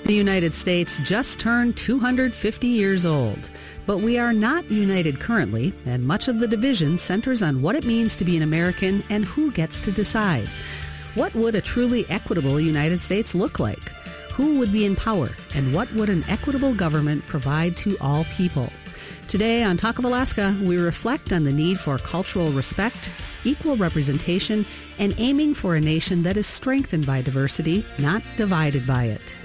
The United States just turned 250 years old. But we are not united currently, and much of the division centers on what it means to be an American and who gets to decide. What would a truly equitable United States look like? Who would be in power? And what would an equitable government provide to all people? Today on Talk of Alaska, we reflect on the need for cultural respect, equal representation, and aiming for a nation that is strengthened by diversity, not divided by it.